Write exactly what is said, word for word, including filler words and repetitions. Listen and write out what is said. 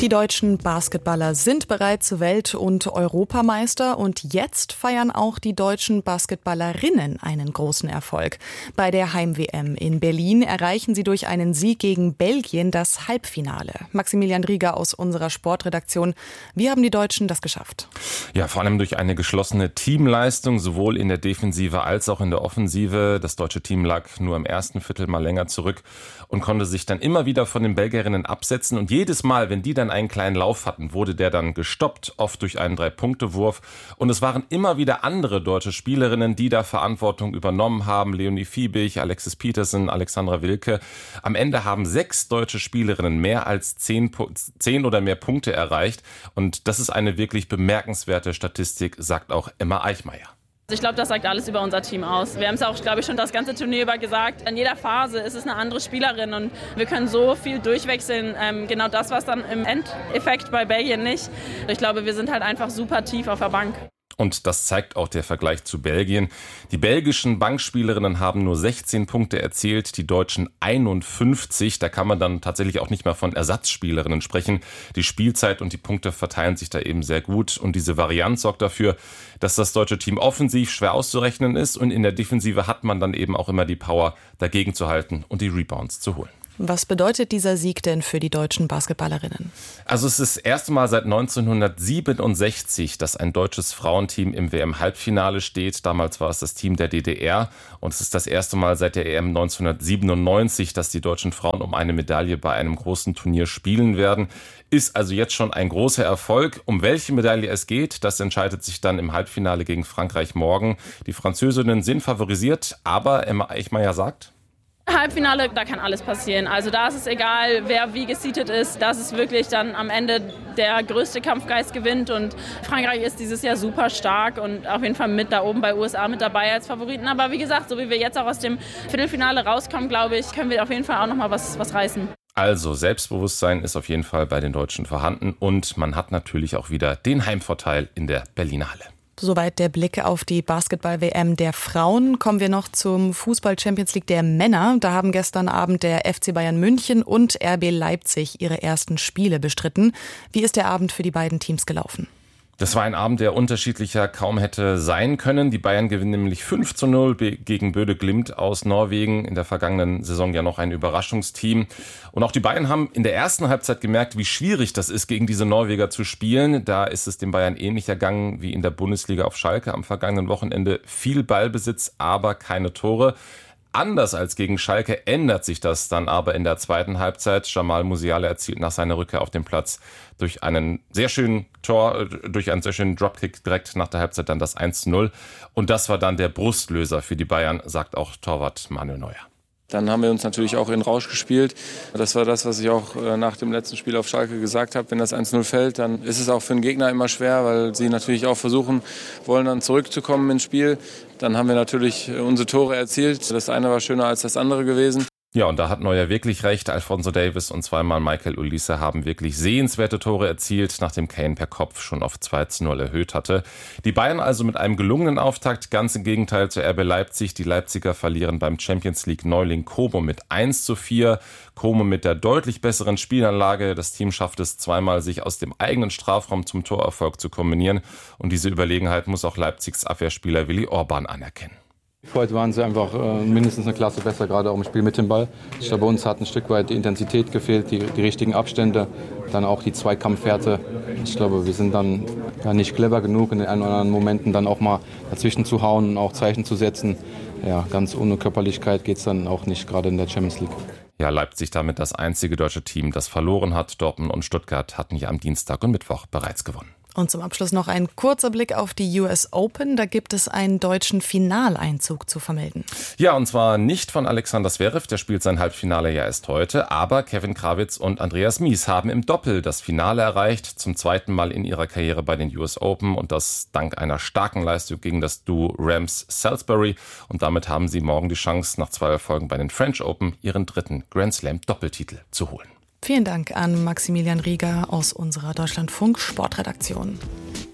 Die deutschen Basketballer sind bereits Welt- und Europameister und jetzt feiern auch die deutschen Basketballerinnen einen großen Erfolg. Bei der Heim-W M in Berlin erreichen sie durch einen Sieg gegen Belgien das Halbfinale. Maximilian Rieger aus unserer Sportredaktion. Wie haben die Deutschen das geschafft? Ja, vor allem durch eine geschlossene Teamleistung, sowohl in der Defensive als auch in der Offensive. Das deutsche Team lag nur im ersten Viertel mal länger zurück und konnte sich dann immer wieder von den Belgierinnen absetzen. Und jedes Mal, wenn die dann einen kleinen Lauf hatten, wurde der dann gestoppt, oft durch einen Drei-Punkte-Wurf. Und es waren immer wieder andere deutsche Spielerinnen, die da Verantwortung übernommen haben. Leonie Fiebig, Alexis Petersen, Alexandra Wilke. Am Ende haben sechs deutsche Spielerinnen mehr als zehn, zehn oder mehr Punkte erreicht. Und das ist eine wirklich bemerkenswerte Statistik, sagt auch Emma Eichmeier. Ich glaube, das sagt alles über unser Team aus. Wir haben es auch, glaube ich, schon das ganze Turnier über gesagt. In jeder Phase ist es eine andere Spielerin und wir können so viel durchwechseln. Ähm, genau das, was dann im Endeffekt bei Belgien nicht. Ich glaube, wir sind halt einfach super tief auf der Bank. Und das zeigt auch der Vergleich zu Belgien. Die belgischen Bankspielerinnen haben nur sechzehn Punkte erzielt, die Deutschen einundfünfzig. Da kann man dann tatsächlich auch nicht mehr von Ersatzspielerinnen sprechen. Die Spielzeit und die Punkte verteilen sich da eben sehr gut. Und diese Varianz sorgt dafür, dass das deutsche Team offensiv schwer auszurechnen ist. Und in der Defensive hat man dann eben auch immer die Power, dagegen zu halten und die Rebounds zu holen. Was bedeutet dieser Sieg denn für die deutschen Basketballerinnen? Also es ist das erste Mal seit neunzehnhundertsiebenundsechzig, dass ein deutsches Frauenteam im W M-Halbfinale steht. Damals war es das Team der D D R. Und es ist das erste Mal seit der E M neunzehnhundertsiebenundneunzig, dass die deutschen Frauen um eine Medaille bei einem großen Turnier spielen werden. Ist also jetzt schon ein großer Erfolg. Um welche Medaille es geht, das entscheidet sich dann im Halbfinale gegen Frankreich morgen. Die Französinnen sind favorisiert, aber Emma Eichmeier sagt: Halbfinale, da kann alles passieren. Also da ist es egal, wer wie gesiedet ist. Das ist wirklich dann am Ende der größte Kampfgeist gewinnt. Und Frankreich ist dieses Jahr super stark und auf jeden Fall mit da oben bei U S A mit dabei als Favoriten. Aber wie gesagt, so wie wir jetzt auch aus dem Viertelfinale rauskommen, glaube ich, können wir auf jeden Fall auch noch mal was, was reißen. Also Selbstbewusstsein ist auf jeden Fall bei den Deutschen vorhanden. Und man hat natürlich auch wieder den Heimvorteil in der Berliner Halle. Soweit der Blick auf die Basketball-W M der Frauen. Kommen wir noch zum Fußball-Champions League der Männer. Da haben gestern Abend der F C Bayern München und R B Leipzig ihre ersten Spiele bestritten. Wie ist der Abend für die beiden Teams gelaufen? Das war ein Abend, der unterschiedlicher kaum hätte sein können. Die Bayern gewinnen nämlich fünf zu null gegen Böde Glimt aus Norwegen. In der vergangenen Saison ja noch ein Überraschungsteam. Und auch die Bayern haben in der ersten Halbzeit gemerkt, wie schwierig das ist, gegen diese Norweger zu spielen. Da ist es den Bayern ähnlich ergangen wie in der Bundesliga auf Schalke am vergangenen Wochenende. Viel Ballbesitz, aber keine Tore. Anders als gegen Schalke ändert sich das dann aber in der zweiten Halbzeit. Jamal Musiala erzielt nach seiner Rückkehr auf den Platz durch einen sehr schönen Tor, durch einen sehr schönen Dropkick direkt nach der Halbzeit dann das eins zu null. Und das war dann der Brustlöser für die Bayern, sagt auch Torwart Manuel Neuer. Dann haben wir uns natürlich auch in Rausch gespielt. Das war das, was ich auch nach dem letzten Spiel auf Schalke gesagt habe. Wenn das eins null fällt, dann ist es auch für den Gegner immer schwer, weil sie natürlich auch versuchen wollen, dann zurückzukommen ins Spiel. Dann haben wir natürlich unsere Tore erzielt. Das eine war schöner als das andere gewesen. Ja, und da hat Neuer wirklich recht. Alphonso Davies und zweimal Michael Olise haben wirklich sehenswerte Tore erzielt, nachdem Kane per Kopf schon auf zwei zu null erhöht hatte. Die Bayern also mit einem gelungenen Auftakt, ganz im Gegenteil zu R B Leipzig. Die Leipziger verlieren beim Champions League Neuling Como mit eins zu vier. Como mit der deutlich besseren Spielanlage. Das Team schafft es zweimal, sich aus dem eigenen Strafraum zum Torerfolg zu kombinieren. Und diese Überlegenheit muss auch Leipzigs Abwehrspieler Willi Orban anerkennen. Heute waren sie einfach äh, mindestens eine Klasse besser, gerade auch im Spiel mit dem Ball. Ich glaube, bei uns hat ein Stück weit die Intensität gefehlt, die, die richtigen Abstände, dann auch die Zweikampfhärte. Ich glaube, wir sind dann ja, nicht clever genug, in den ein oder anderen Momenten dann auch mal dazwischen zu hauen und auch Zeichen zu setzen. Ja, ganz ohne Körperlichkeit geht es dann auch nicht, gerade in der Champions League. Ja, Leipzig damit das einzige deutsche Team, das verloren hat. Dortmund und Stuttgart hatten ja am Dienstag und Mittwoch bereits gewonnen. Und zum Abschluss noch ein kurzer Blick auf die U S Open. Da gibt es einen deutschen Finaleinzug zu vermelden. Ja, und zwar nicht von Alexander Zverev, der spielt sein Halbfinale ja erst heute, aber Kevin Krawitz und Andreas Mies haben im Doppel das Finale erreicht, zum zweiten Mal in ihrer Karriere bei den U S Open und das dank einer starken Leistung gegen das Duo Rams-Salisbury. Und damit haben sie morgen die Chance, nach zwei Erfolgen bei den French Open ihren dritten Grand Slam-Doppeltitel zu holen. Vielen Dank an Maximilian Rieger aus unserer Deutschlandfunk Sportredaktion.